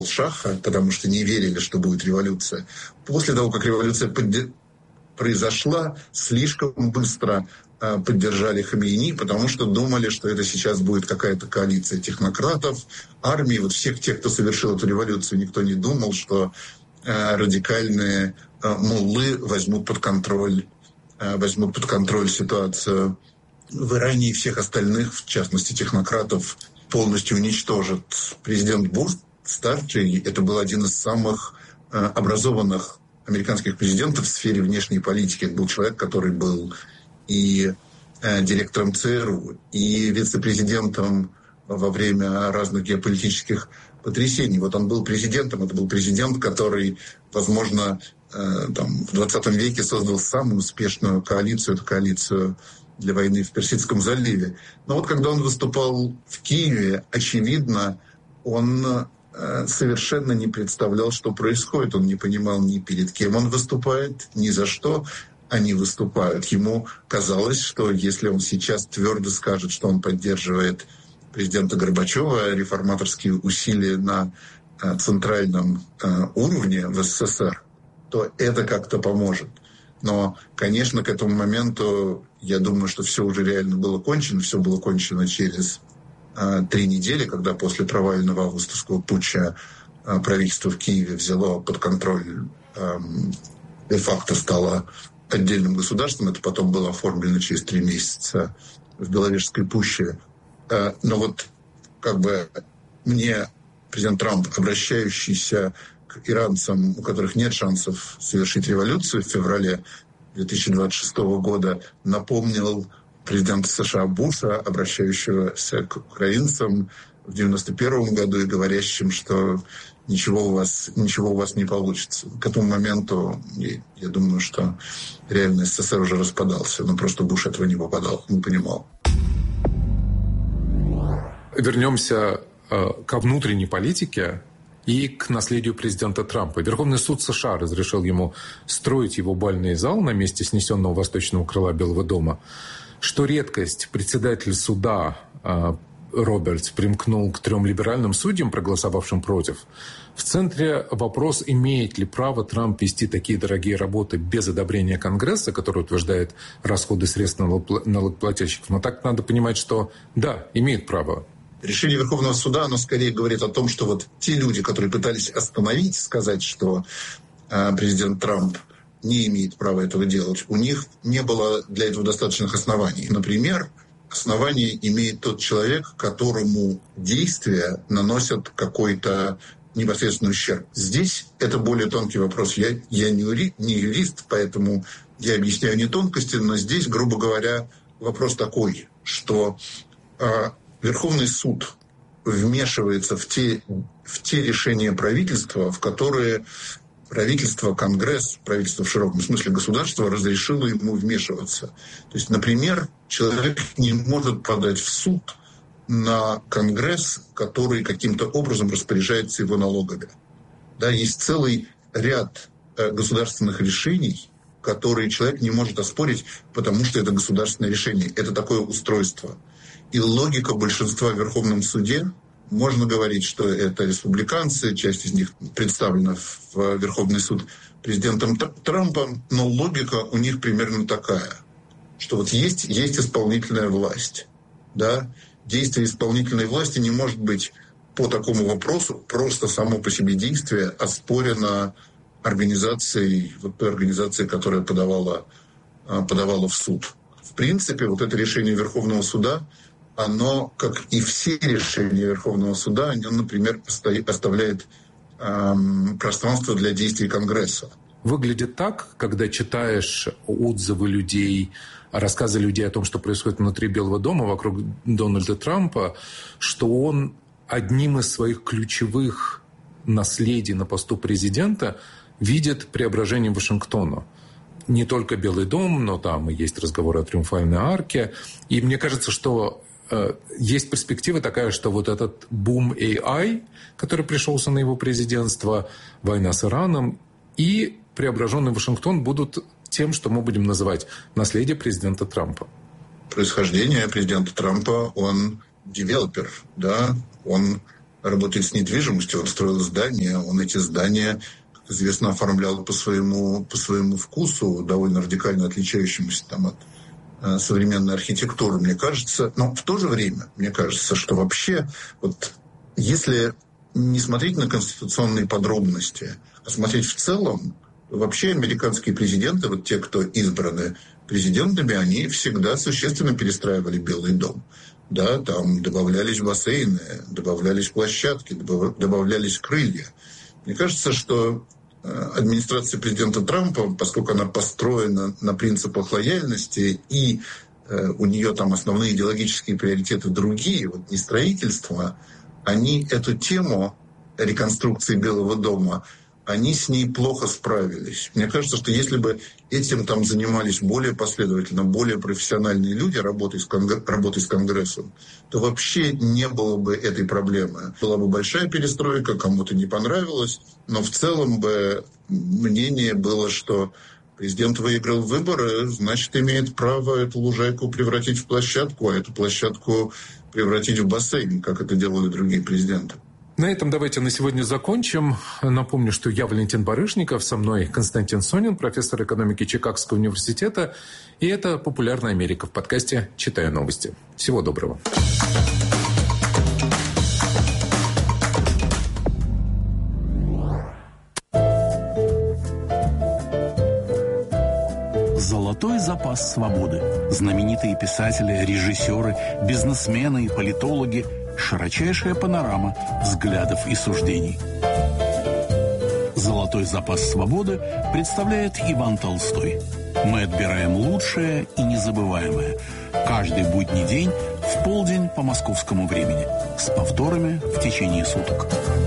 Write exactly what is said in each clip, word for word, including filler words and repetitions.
Шаха, потому что не верили, что будет революция. После того, как революция подде- произошла, слишком быстро э, поддержали Хамейни, потому что думали, что это сейчас будет какая-то коалиция технократов, армии, вот всех тех, кто совершил эту революцию. Никто не думал, что э, радикальные э, муллы возьмут под контроль, э, возьмут под контроль ситуацию в Иране, и всех остальных, в частности технократов, полностью уничтожат. Президент Буш старший, это был один из самых э, образованных американских президентов в сфере внешней политики. Это был человек, который был и э, директором ЦРУ, и вице-президентом во время разных геополитических потрясений. Вот он был президентом, это был президент, который, возможно, э, там, в двадцатом веке создал самую успешную коалицию, эту коалицию для войны в Персидском заливе. Но вот когда он выступал в Киеве, очевидно, он совершенно не представлял, что происходит. Он не понимал ни перед кем он выступает, ни за что они выступают. Ему казалось, что если он сейчас твердо скажет, что он поддерживает президента Горбачева, реформаторские усилия на центральном уровне в СССР, то это как-то поможет. Но, конечно, к этому моменту, я думаю, что все уже реально было кончено. Все было кончено через три недели, когда после провального августовского путча правительство в Киеве взяло под контроль, де-факто стало отдельным государством. Это потом было оформлено через три месяца в Беловежской пуще. Но вот как бы мне президент Трамп, обращающийся к иранцам, у которых нет шансов совершить революцию в феврале две тысячи двадцать шестого года, напомнил президента США Буша, обращающегося к украинцам в девяносто первом году и говорящим, что ничего у вас, ничего у вас не получится. К этому моменту, я думаю, что реально СССР уже распадался, но просто Буш этого не попадал, не понимал. Вернемся э, ко внутренней политике и к наследию президента Трампа. Верховный суд США разрешил ему строить его бальный зал на месте снесенного восточного крыла Белого дома. Что редкость, председатель суда э, Робертс примкнул к трем либеральным судьям, проголосовавшим против. В центре вопрос, имеет ли право Трамп вести такие дорогие работы без одобрения Конгресса, который утверждает расходы средств налогоплательщиков. Но так надо понимать, что да, имеет право. Решение Верховного суда, оно скорее говорит о том, что вот те люди, которые пытались остановить, сказать, что э, президент Трамп не имеет права этого делать, у них не было для этого достаточных оснований. Например, основание имеет тот человек, которому действия наносят какой-то непосредственный ущерб. Здесь это более тонкий вопрос. Я, я не, юри, не юрист, поэтому я объясняю не тонкости, но здесь, грубо говоря, вопрос такой, что э, Верховный суд вмешивается в те, в те решения правительства, в которые правительство, Конгресс, правительство в широком смысле государства разрешило ему вмешиваться. То есть, например, человек не может подать в суд на Конгресс, который каким-то образом распоряжается его налогами. Да, есть целый ряд государственных решений, которые человек не может оспорить, потому что это государственное решение. Это такое устройство. И логика большинства в Верховном суде, можно говорить, что это республиканцы, часть из них представлена в Верховный суд президентом Трампом, но логика у них примерно такая, что вот есть, есть исполнительная власть. Да? Действие исполнительной власти не может быть по такому вопросу, просто само по себе действие оспорено организацией, вот той организацией, которая подавала, подавала в суд. В принципе, вот это решение Верховного суда, оно, как и все решения Верховного суда, оно, например, оставляет эм, пространство для действий Конгресса. Выглядит так, когда читаешь отзывы людей, рассказы людей о том, что происходит внутри Белого дома, вокруг Дональда Трампа, что он одним из своих ключевых наследий на посту президента видит преображение Вашингтона. Не только Белый дом, но там и есть разговоры о Триумфальной арке. И мне кажется, что э, есть перспектива такая, что вот этот бум эй ай, который пришелся на его президентство, война с Ираном и преображенный Вашингтон будут тем, что мы будем называть наследие президента Трампа. Происхождение президента Трампа, он девелопер, да, он работает с недвижимостью, он строил здания, он эти здания, как известно, оформлял по своему, по своему вкусу, довольно радикально отличающемуся там от э, современной архитектуры, мне кажется. Но в то же время, мне кажется, что вообще, вот если не смотреть на конституционные подробности, а смотреть в целом, вообще американские президенты, вот те, кто избраны президентами, они всегда существенно перестраивали Белый дом. Да, там добавлялись бассейны, добавлялись площадки, добавлялись крылья. Мне кажется, что администрация президента Трампа, поскольку она построена на принципах лояльности, и у нее там основные идеологические приоритеты другие, вот не строительство, они эту тему реконструкции Белого дома, они с ней плохо справились. Мне кажется, что если бы этим там занимались более последовательно, более профессиональные люди, работой с, конгр... работой с Конгрессом, то вообще не было бы этой проблемы. Была бы большая перестройка, кому-то не понравилось, но в целом бы мнение было, что президент выиграл выборы, значит, имеет право эту лужайку превратить в площадку, а эту площадку превратить в бассейн, как это делают другие президенты. На этом давайте на сегодня закончим. Напомню, что я Валентин Барышников, со мной Константин Сонин, профессор экономики Чикагского университета. И это «Популярная Америка» в подкасте «Читаю новости». Всего доброго. Золотой запас свободы. Знаменитые писатели, режиссеры, бизнесмены и политологи – широчайшая панорама взглядов и суждений. «Золотой запас свободы» представляет Иван Толстой. Мы отбираем лучшее и незабываемое. Каждый будний день в полдень по московскому времени. С повторами в течение суток.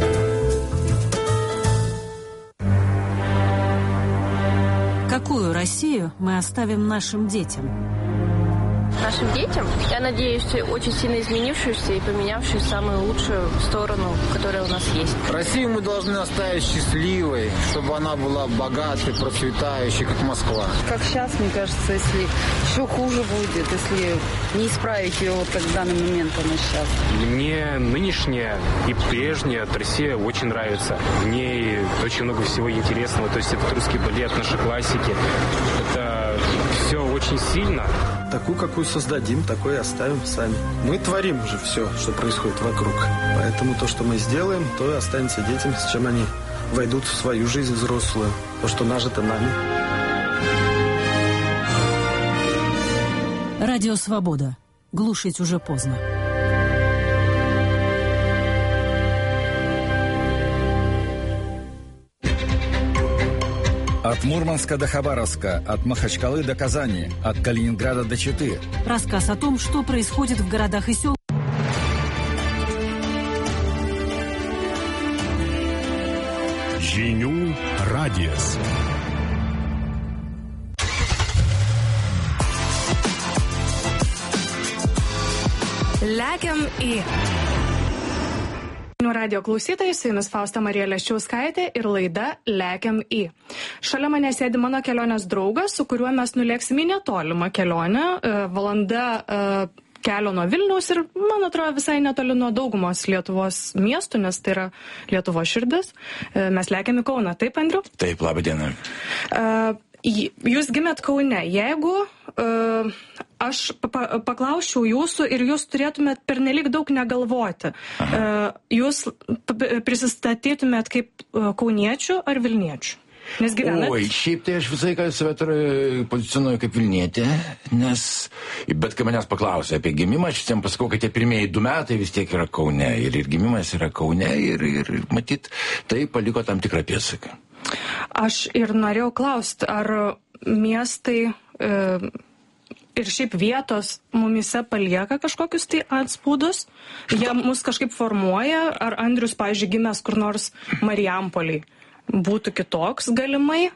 Какую Россию мы оставим нашим детям? Нашим детям, я надеюсь, очень сильно изменившуюся и поменявшую самую лучшую сторону, которая у нас есть. Россию мы должны оставить счастливой, чтобы она была богатой, процветающей, как Москва. Как сейчас, мне кажется, если еще хуже будет, если не исправить ее, вот как в данный момент она сейчас. Мне нынешняя и прежняя Россия очень нравится. В ней очень много всего интересного. То есть это русский балет, наши классики. Это все очень сильно. Такую, какую создадим, такой и оставим сами. Мы творим же все, что происходит вокруг. Поэтому то, что мы сделаем, то и останется детям, с чем они войдут в свою жизнь взрослую. То, что нажито нами. Радио «Свобода». Глушить уже поздно. От Мурманска до Хабаровска, от Махачкалы до Казани, от Калининграда до Читы. Рассказ о том, что происходит в городах и селах. Žinių radijas. Lekiam į Radio klausytojai, su jumis Fausta Marija Leščiauskaitė ir laida Lekiam į. Šalia mane sėdi mano kelionės draugas, su kuriuo mes nulėksime į netolimą kelionę. Valanda kelio nuo Vilniaus ir, man atrodo, visai netoli nuo daugumos Lietuvos miestų, nes tai yra Lietuvos širdis. Mes lekiam į Kauną. Taip, Andriu? Taip, laba diena. Jūs gimėt Kaune. Jeigu uh, aš pa paklausčiau jūsų ir jūs turėtumėt pernelyg daug negalvoti, uh, jūs prisistatytumėt kaip uh, kauniečių ar vilniečių? Nes gyvenat... Oi, šiaip tai aš visai ką save pozicionuoju kaip Vilnietė, nes bet kai manęs paklausė apie gimimą, aš visiems pasakau, kad tie pirmieji du metai vis tiek yra Kaune ir, ir gimimas yra Kaune ir, ir matyt, tai paliko tam tikrą pėdsaką. Aš ir norėjau klausti, ar miestai e, ir šiaip vietos mumise palieka kažkokius tai atspūdus, jie mus kažkaip formuoja, ar Andrius, pavyzdžiui, gimęs kur nors Marijampolėj, būtų kitoks galimai?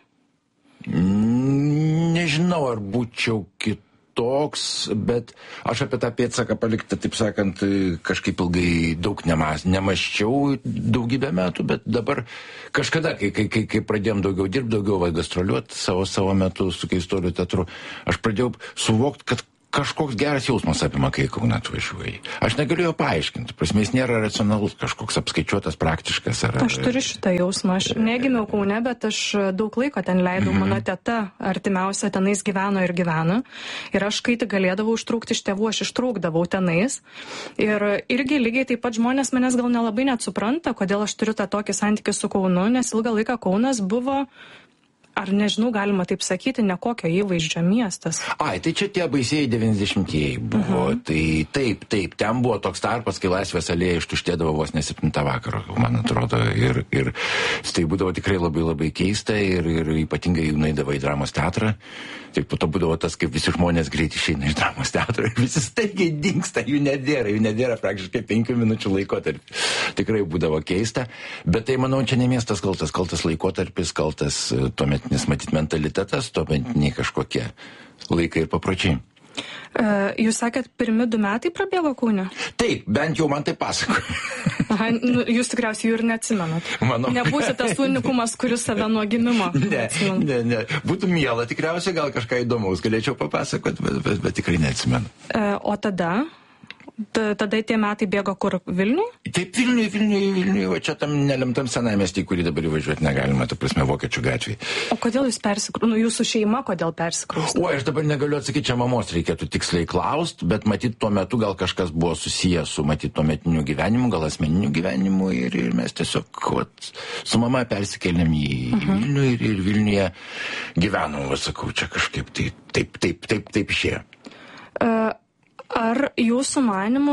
Nežinau, ar būčiau kitoks, bet aš apie tą pėdsaką palikti, taip sakant, kažkaip ilgai daug nemas, nemaščiau daugybę metų, bet dabar kažkada, kai, kai, kai, kai pradėjom daugiau dirbti, daugiau gastroliuoti savo, savo metu su Keistuolių teatru, aš pradėjau suvokti, kad kažkoks geras jausmas apima, kai Kauną atvažiuoji. Aš negaliu jo paaiškinti. Prasme, jis nėra racionalus, kažkoks apskaičiuotas, praktiškas. Ar, aš turiu šitą jausmą. Aš negimiau Kaune, bet aš daug laiko ten leidau. Mm-hmm. Mano teta artimiausia tenais gyveno ir gyveno. Ir aš, kai tik galėdavau ištrūkti iš tėvų, aš ištrūkdavau tenais. Ir irgi lygiai taip pat žmonės manęs gal nelabai net supranta, kodėl aš turiu tą tokį santykį su Kaunu, nes ilgą laiką Kaunas buvo... Ar nežinau, galima taip sakyti, nekokio įvaizdžio miestas. Ai, tai čia tie baisieji devyniasdešimtieji buvo. Uh-huh. Tai taip, taip, ten buvo toks tarpas, kai Laisvės alėja ištuštėdavo vos ne septintą vakaro, man atrodo. Ir, ir tai būdavo tikrai labai labai keista ir, ir ypatingai nueidavo į dramos teatrą. Tai po to būdavo tas, kaip visi žmonės greit išeina iš dramos teatro ir visi staigiai dingsta, jų nedėra, jų nedėra praktiškai penkių minučių laikotarpį. Tikrai būdavo keista. Bet tai, manau, čia ne miestas kaltas, kaltas laikotarpis, kaltas tuomet nes matyt mentalitetas, tuometiniai kažkokie laikai ir papročiai. Uh, jūs sakėt, pirmi du metai prabėgo Kaune? Taip, bent jau man tai pasakoja. Aha, nu, jūs tikriausiai jų ir neatsimenat. Manau. Nebūsite tas unikumas, kuris save nuo gimimo. Ne, ne, ne. Būtų miela, tikriausiai gal kažką įdomaus galėčiau papasakoti, bet, bet, bet tikrai neatsimenu. Uh, o tada? Tada tie metai bėgo kur? Vilniui? Taip, Vilniui, Vilniui, Vilniui, va čia tam nelemtam senamiestį, kurį dabar įvažiuoti negalima, ta prasme, Vokiečių gatvėje. O kodėl jūs persikrūstėte? Nu, jūsų šeima kodėl persikrūstėte? O, aš dabar negaliu atsakyti, čia mamos reikėtų tiksliai klausti, bet matyt, tuo metu gal kažkas buvo susijęs su, matyt, tuo metiniu gyvenimu, gal asmeniniu gyvenimu ir, ir mes tiesiog, vat, su mama persikėlėm į uh-huh. Vilnių ir, ir Vilniuje gyvenom, va, sakau, čia kažkaip tai, taip, taip, taip, taip išėjo. Uh... Ar jūsų manymu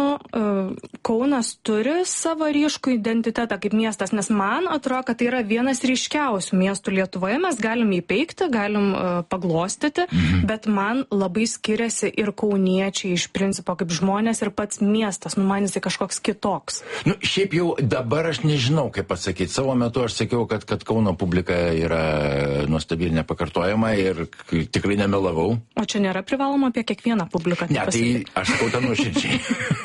Kaunas turi savo ryškų identitetą kaip miestas? Nes man atrodo, kad tai yra vienas ryškiausių miestų Lietuvoje. Mes galim jį peikti, galim paglostyti, mhm. bet man labai skiriasi ir kauniečiai iš principo kaip žmonės ir pats miestas. Nu, man jisai kažkoks kitoks. Nu, šiaip jau dabar aš nežinau, kaip pasakyti. Savo metu aš sakiau, kad, kad Kauno publika yra nuostabi ir nepakartojama ir tikrai nemelavau. O čia nėra privaloma apie kiekvieną publiką? Ne, tai aš sakau tą nuoširdžiai.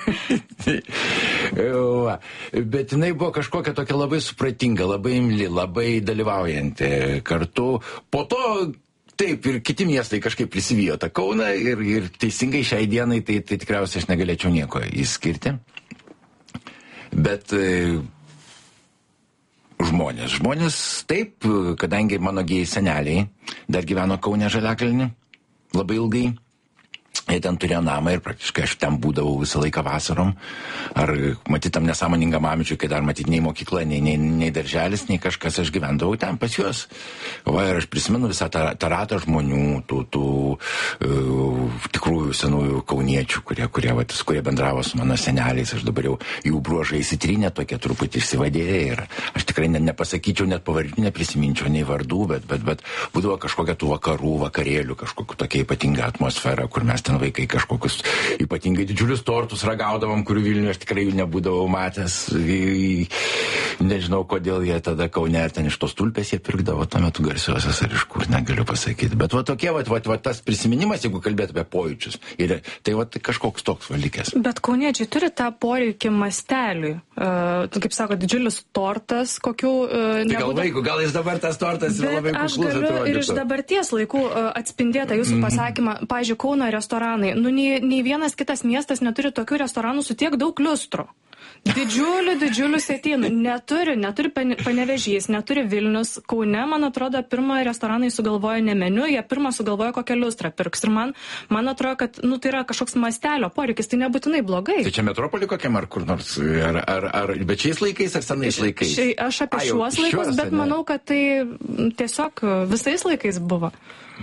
Bet jinai buvo kažkokia tokia labai supratinga, labai imli, labai dalyvaujanti kartu. Po to taip ir kiti miestai kažkaip prisivijo tą Kauną ir, ir teisingai šiai dienai tai, tai tikriausiai aš negalėčiau nieko įskirti. Bet e, žmonės, žmonės taip, kadangi mano gėjai seneliai dar gyveno Kaune Žaliakalny labai ilgai. Jie ten turėjo namą ir praktiškai aš ten būdavau visą laiką vasarom. Ar matytam nesąmoningam amžiui, kai dar matyt nei mokykla, nei, nei, nei darželis, nei kažkas, aš gyvendavau ten pas juos. Va, ir aš prisimenu visą tą, tą ratą žmonių, tų, tų uh, tikrųjų senųjų kauniečių, kurie, kurie, va, kurie bendravo su mano seneliais. Aš dabar jau jų bruožai įsitrynė, tokie truputį išsivadėję. Ir aš tikrai ne, nepasakyčiau, net pavardžių neprisiminčiau, nei vardų, bet, bet, bet būdavo kažkokia tų vakarų, vakarėlių, kažkokia tokia ypatinga atmosfera, kur mes ten vaikai kažkokius ypatingai didžiulius tortus ragaudavom, kurių Vilniuje aš tikrai jų nebūdavau matęs. Nežinau, kodėl jie tada Kaune ar ten iš tos tulpės jie pirkdavo tuo metu garsiosios ar iš kur, negaliu pasakyti. Bet va tokie, va, va, va tas prisiminimas, jeigu kalbėt apie pojūčius, ir, tai va kažkoks toks valikės. Bet kauniečiai turi tą poreikį masteliui. Uh, kaip sako, didžiulis tortas, kokių... Uh, tai gal vaikų, gal jis dabar tas tortas yra labai kuklus atrodytų. Bet aš galiu ir iš dabarties laikų uh, atspindėtą jūsų mm-hmm. pasakymą. Pavyzdžiui, Kauno restoranai. Nu, nei, nei vienas kitas miestas neturi tokių restoranų su tiek daug liustrų. Didžiulių, didžiulių sėtynų. Neturi, neturi Panevėžys, neturi Vilnius. Kaune, man atrodo, pirmą restoranai sugalvojo ne meniu, jie pirmą sugalvojo kokią liustrą pirks. Ir man, man atrodo, kad nu, tai yra kažkoks mastelio poreikis, tai nebūtinai blogai. Tai čia metropolį kokiam ar kur nors, ar, ar, ar bet šiais laikais ar senais laikais? Ši, aš apie A, šiuos laikus, šiuos, bet ne? Manau, kad tai tiesiog visais laikais buvo.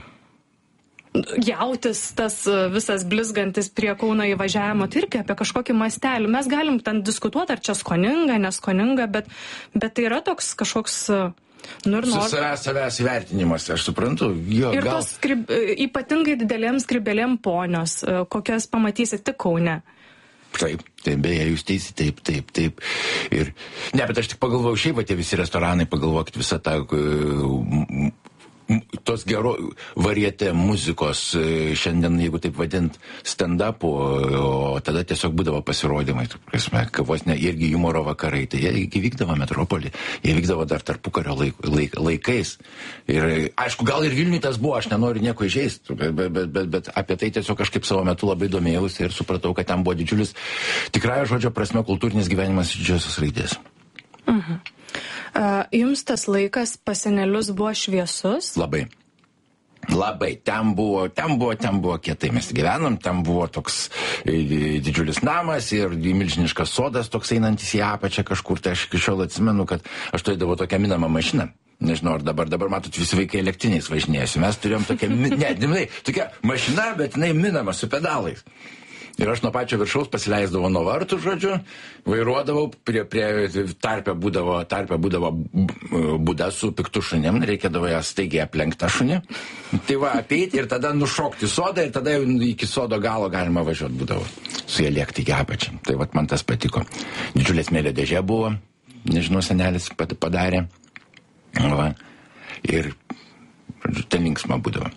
Jautis, tas visas blizgantis prie Kauno įvažiavimo, tai irgi apie kažkokį mastelį. Mes galim ten diskutuoti, ar čia skoninga, neskoninga, bet, bet tai yra toks kažkoks... Nu, Su nor... savęs, savęs įvertinimas, aš suprantu. Jo, ir gal... tos skrib... ypatingai didelėm skribelėm ponios, kokias pamatysit tik Kaune. Taip, taip, beje, jūs teisi, taip, taip, taip. Ir, ne, bet aš tik pagalvojau, šiaip, va, tie visi restoranai, pagalvokit visą tą... tos gero varietė muzikos, šiandien, jeigu taip vadint, stand-upų, o tada tiesiog būdavo pasirodymai, prasme, kavos ne, irgi humoro vakarai, tai jie vykdavo metropolį, jie vykdavo dar tarpukario laik, laik, laikais. Ir aišku, gal ir Vilniui tas buvo, aš nenoriu nieko įžeisti, bet, bet, bet, bet apie tai tiesiog kažkaip savo metu labai domėjausi ir supratau, kad ten buvo didžiulis, tikrąją žodžio prasme, kultūrinis gyvenimas didžiosios raidės. Mhm. Jums tas laikas pas senelius buvo šviesus? Labai. Labai. Ten buvo, ten buvo, ten buvo kietai. Mes gyvenom, ten buvo toks didžiulis namas ir milžiniškas sodas toks einantis į apačią kažkur. Tai aš iki šiol atsimenu, kad aš turėdavau tokią minamą mašiną. Nežinau, ar dabar, dabar matot, visi vaikai elektriniais važinėjasi. Mes turėjom tokią, ne, ne, tokia mašina, bet jinai minama su pedalais. Ir aš nuo pačio viršaus pasileisdavau nuo vartų, žodžiu, vairuodavau, prie, prie tarpę būdavo, tarpę būdavo būda su piktu šunim, reikėdavo ją staigiai aplenkti tą šunį. Tai va, apeiti ir tada nušokti sodą ir tada iki sodo galo galima važiuoti būdavo. Su jie lėkti iki apačią. Tai va, man tas patiko. Didžiulė smėlio dėžė buvo, nežinau, senelis padarė. Va. Ir, žodžiu, ten linksma būdavo.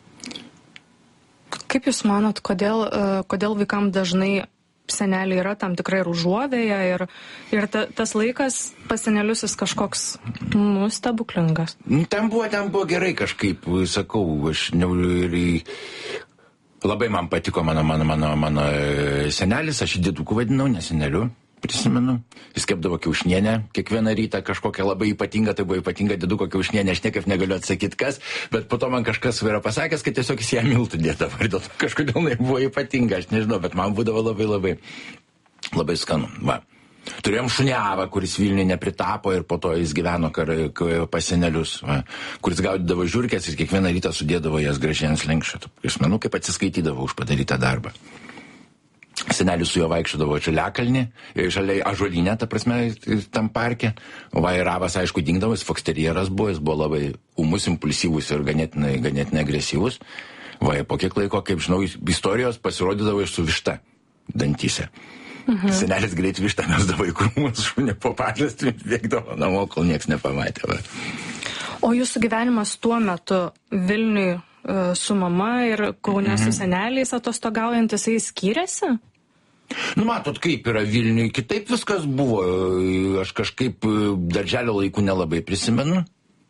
Kaip Jūs manot, kodėl, kodėl vaikams dažnai seneliai yra tam tikrai ir užuovėje ir, ir ta, tas laikas pas senelius jis kažkoks nu, stebuklingas? Ten buvo, ten buvo gerai kažkaip, sakau, aš ne, ir, labai man patiko mano, mano, mano, mano senelis, aš jį dėdukų vadinau, ne seneliu. Prisimenu, jis kepdavo kiaušnienę kiekvieną rytą, kažkokią labai ypatingą, tai buvo ypatinga dėduko kiaušnienė, aš niekaip negaliu atsakyti kas, bet po to man kažkas yra pasakęs, kad tiesiog jis ją miltų dėdavo ir dėl to kažkodėl jinai buvo ypatinga, aš nežinau, bet man būdavo labai labai, labai skanu. Va. Turėjom šuniavą, kuris Vilniui nepritapo ir po to jis gyveno kar, pas senelius, va, kuris gaudydavo žiurkės ir kiekvieną rytą sudėdavo jas gražiai ant slenksčio. Aš manau, kaip atsiskaitydavo už padarytą darbą. Senelis su juo vaikščiodavo Žaliakalnį, žaliai Ąžuolinę, ta prasme, tam parke. O Vairavas, aišku, dingdavo, jis foksterjeras buvo, jis buvo labai umus, impulsyvus ir ganėtinai, ganėtinai agresyvus. Va, po kiek laiko, kaip žinau, istorijos pasirodydavo iš su višta dantyse. Mhm. Senelis greit vištą mesdavo į krūmus, šunį po pažastį, bėgdavo namo, kol nieks nepamatė. Va. O jūsų gyvenimas tuo metu Vilniui su mama ir Kaune mhm. su seneliais atostogaujant, jisai skyrėsi? Nu, matot, kaip yra Vilniui, kitaip viskas buvo. Aš kažkaip darželio laikų nelabai prisimenu.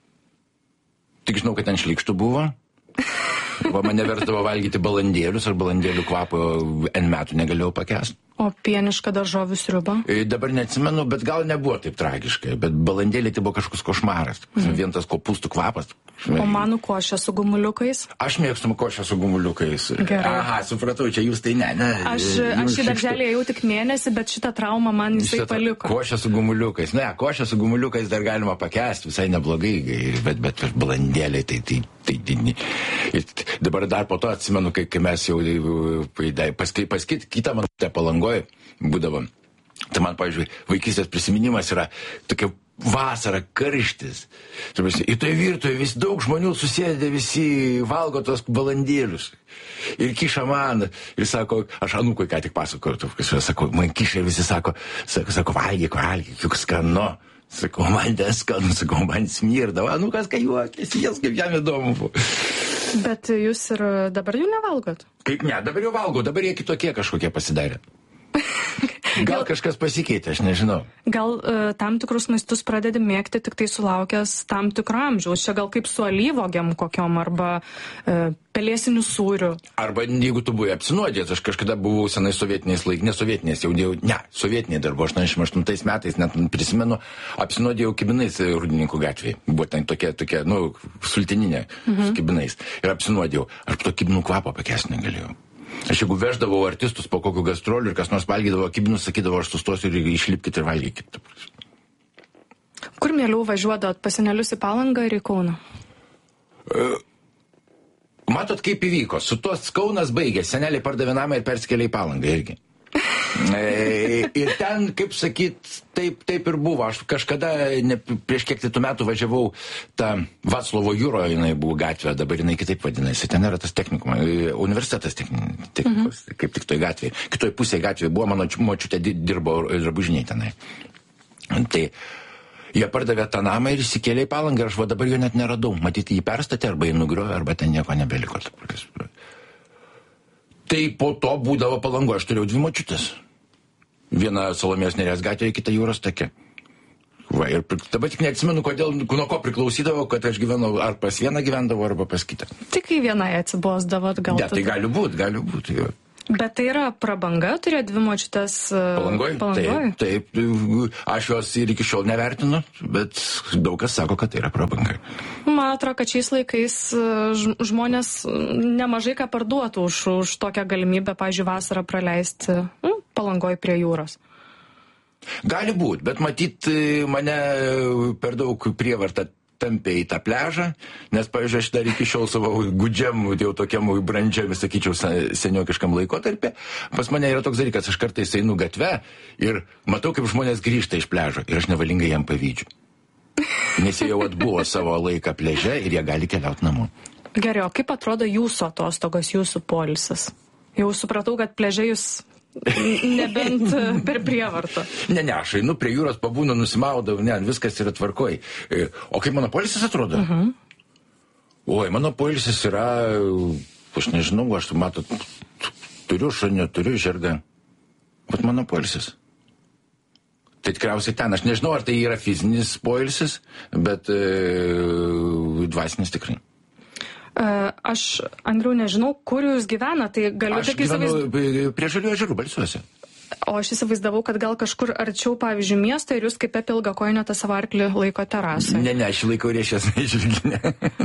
Tik žinau, kad ten šlykštų buvo. Va, mane versdavo valgyti balandėlius, ar balandėlių kvapo N metų negalėjau pakęsti. O pienišką daržovių sriubą? Dabar neatsimenu, bet gal nebuvo taip tragiškai. Bet balandėliai tai buvo kažkoks košmaras. Mm. Vien tas kopūstų kvapas. O manų košė su gumuliukais? Aš mėgstu košę su gumuliukais. Gerai. Aha, supratau, čia jūs tai ne. ne aš aš į darželį ėjau tik mėnesį, bet šitą traumą man jisai šitą paliko. Košė su gumuliukais. Ne, košė su gumuliukais dar galima pakęsti, visai neblogai, bet, bet balandėliai tai... tai, tai, tai, tai dabar dar po to atsimenu, kai, kai mes jau paskui paskait kitą man Palangoje būdavo. Tai man, pavyzdžiui, vaikystės prisiminimas yra tokia vasara, karštis. Ir toje virtuvėje vis daug žmonių susėdė, visi valgo tos balandėlius. Ir kiša man, ir sako, aš anūkui ką tik pasakoju, sako, man kiša ir visi sako, sako, sako valgyk, valgyk, juk skanu. Sakau, man neskanu, sakau, man smirda. Anūkas, kai juokėsi, jas kaip jam įdomu. Bet jūs ir dabar jų nevalgot? Kaip ne, dabar jau valgau, dabar jie kitokie kažkokie pasidarė. Gal kažkas pasikeitė, aš nežinau. Gal uh, tam tikrus maistus pradedi mėgti tik tai sulaukęs tam tikro amžiaus. Čia gal kaip su alyvogiam kokiom arba uh, pelėsinių sūrių. Arba jeigu tu buvai apsinuodęs, aš kažkada buvau senai sovietiniais laikais, ne sovietiniais, jau ne, ne sovietiniai dar buvo, aštuoniasdešimt aštuntais metais, net prisimenu, apsinuodėjau kibinais Rūdininkų gatvėje. Buvo ten tokia, tokia, nu, sultininė mhm. su kibinais. Ir apsinuodėjau. Aš to kibinų kvapo pakęsti negalėjau. Aš jeigu veždavau artistus po kokių gastrolių ir kas nors valgydavo kibinus, sakydavo, aš sustosiu ir išlipkit ir valgykit. Kur mieliau važiuodavot, pas senelius į Palangą ir į Kauną? Uh, matot, kaip įvyko. Su tos Kaunas baigė. Seneliai pardavė namą ir persikėlė į Palangą irgi. e, ir ten, kaip sakyt, taip, taip ir buvo. Aš kažkada ne, prieš kiek tų metų važiavau tą Vaclovo jūro, jinai buvo gatvė, dabar jinai kitaip vadinasi. Ten yra tas technikum, universitetas technikos, mhm. kaip tik toj gatvėje. Kitoj pusėje gatvėje buvo, mano močiutė dirbo drabužiniai tenai. Tai Jie pardavė tą namą ir įsikėlė į Palangą ir aš va dabar jo net neradau. Matyti, jį perstatė arba jį nugriovė, arba ten nieko nebeliko. Tai po to būdavo Palangoje, aš turėjau dvi močiutės. Viena Salomėjos Nėries gatvėje, kita Jūros take. Va, ir dabar tik neatsimenu, kodėl, nuo ko priklausydavo, kad aš gyvenau, ar pas vieną gyvendavo, arba pas kitą. Tik kai vienai atsibosdavot, gal... Ne, tai gali būti, gali būti. Jo. Bet tai yra prabanga, turėjo dvi močiutės Palangoj? Palangoj? Taip, taip, aš jos ir iki šiol nevertinu, bet daug kas sako, kad tai yra prabanga. Man atrodo, kad šiais laikais žmonės nemažai ką parduotų už, už tokią galimybę, pavyzdžiui, vasarą praleisti nu, Palangoj prie jūros. Gali būt, bet matyt mane per daug prievarta tampė į tą pležą, nes, pavyzdžiui, aš dar iki šiol savo gudžiam, jau tokiam brandžiam, sakyčiau, seniokiškam laikotarpį, pas mane yra toks dalykas, aš kartais einu gatve ir matau, kaip žmonės grįžta iš pležo ir aš nevalingai jam pavydžiu. Nes jie jau atbuvo savo laiką pleže ir jie gali keliauti namo. Gerai, o kaip atrodo jūsų atostogos, jūsų poilsis? Jau supratau, kad pleže jūs... Nebent per prievartą. Ne, ne, aš einu prie jūros, pabūnu, nusimaudau, ne, viskas yra tvarkoj. O kaip mano poilsis atrodo? Uh-huh. Oi, mano poilsis yra, aš nežinau, aš matot, turiu šunį, turiu žirgą. Bet mano poilsis. Tai tikriausiai ten, aš nežinau, ar tai yra fizinis poilsis, bet e, dvasinis tikrai. Aš, Andriau, nežinau, kur jūs gyvena, tai galiu... Aš gyvenu įsivaizd... prie Žaliųjų ežerų Balsiuose. O aš įsivaizdavau, kad gal kažkur arčiau, pavyzdžiui, miesto ir jūs kaip apie ilgakojinę tą savo arklį laiko terasą. Ne, ne, aš laikau riešės nežvilginę.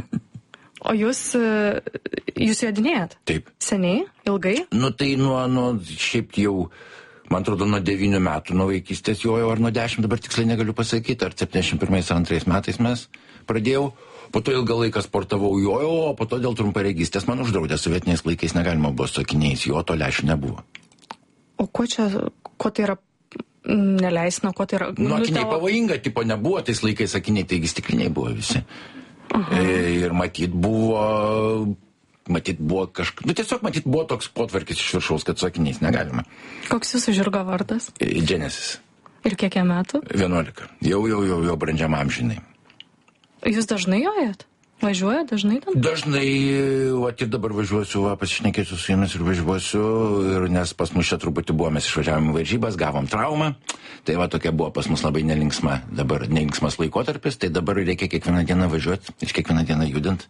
O jūs, jūs jodinėjat? Taip. Seniai? Ilgai? Nu tai nuo, nuo šiaip jau, man atrodo, nuo devynių metų, nuo vaikystės jojau, ar nuo dešimt, dabar tiksliai negaliu pasakyti, ar septyniasdešimt pirmais ar antrais metais mes pradėjau. Po to ilgą laiką sportavau jojau, o po to dėl trumparegystės man uždraudė, sovietiniais laikais negalima buvo su akiniais, jo to lešių nebuvo. O ko čia, ko tai yra neleisina, ko tai yra... Nu, akiniai pavojinga, tipo nebuvo tais laikais akiniai, taigi stikliniai buvo visi. Aha. Ir matyt buvo, matyt buvo kažkas, nu tiesiog matyt buvo toks potvarkis iš viršaus, kad su akiniais negalima. Koks jūsų žirgo vardas? Genesis. Ir kiek jam metų? vienuolika. Jau, jau, jau, jau brandžiam amžinai. Jūs dažnai jojat? Važiuoja dažnai ten? Dažnai, o ir dabar važiuosiu, va, pasišnekėsiu su jumis ir važiuosiu, ir nes pas mus čia truputį buvo, mes išvažiavome varžybas, gavom traumą, tai va tokia buvo pas mus labai nelinksma, dabar nelinksmas laikotarpis, tai dabar reikia kiekvieną dieną važiuoti, ir kiekvieną dieną judant.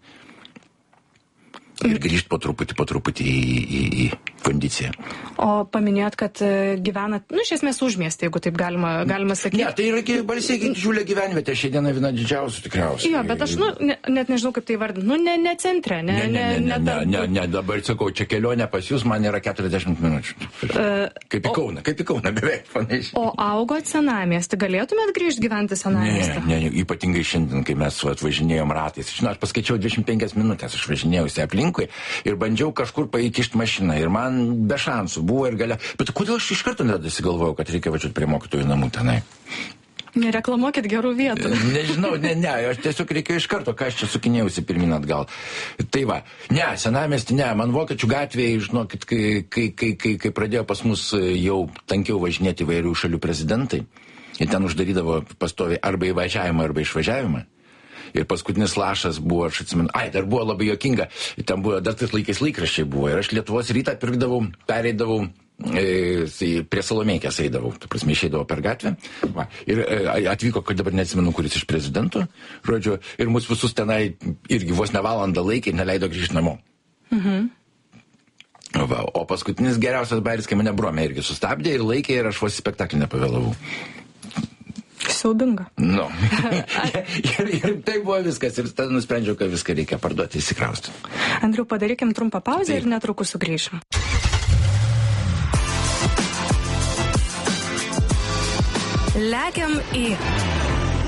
Ir grįžti po truputį, po truputį į, į, į kondiciją. O paminėjot, kad gyvenat, nu, iš esmės užmiestį, jeigu taip galima, galima sakyti. Ne, tai yra Balsiai didžiulė gyvenvietė, šiandieną viena didžiausių tikriausiai. Jo, bet aš, nu, ne, net nežinau, kaip tai vardinti. Nu, ne, ne centre, ne, ne, ne, ne, ne, ne, ne, ne, dabar sakau, čia kelionė pas jūs, man yra keturiasdešimt minučių. Uh, kaip į Kauną, kaip į Kauną, beveik panašiai. O augot senamiestį, galėtumėt grįžti gyventi senamiestį? Ne, ne, ypatingai šiandien, kai mes atvažinėjom ratais. Žinau, aš paskaičiau dvidešimt penkias minutės, aš važinėjausi aplinkui ir bandžiau kažkur paįkišti mašiną ir man be šansų buvo ir galia. Bet kodėl aš iš karto nedasigalvojau, kad reikia važiuoti prie mokytojų namų tenai? Nereklamuokit gerų vietų. Nežinau, ne, ne, aš tiesiog reikėjo iš karto, ką aš čia sukinėjausi pirmin atgal. Tai va, ne, senamiestį, ne, man Vokiečių gatvėje, žinokit, kai, kai, kai, kai, kai pradėjo pas mus jau tankiau važinėti įvairių šalių prezidentai, ir ten uždarydavo pastoviai arba įvažiavimą, arba išvažiavimą. Ir paskutinis lašas buvo, aš atsimenu, ai, dar buvo labai juokinga, ten buvo, dar tais laikais laikraščiai buvo, ir aš Lietuvos rytą pirkdavau, pereidavau, e, prie Salomėkės eidavau, tu prasme, išeidavau per gatvę, va, ir e, atvyko, kad dabar neatsimenu, kuris iš prezidentų, žodžiu, ir mus visus tenai irgi vos ne valandą laikė ir neleido grįžti namo. Mhm. Va, o paskutinis geriausias bairis, kai mane bromė irgi sustabdė ir laikė, ir aš vos į spektaklį nepavėlavau. Siaubinga. Nu. ir, ir tai buvo viskas. Ir tada nusprendžiau, kad viską reikia parduoti, įsikrausti. Andriau, padarykim trumpą pauzę Taip. Ir netrukus sugrįšim. Lekiam į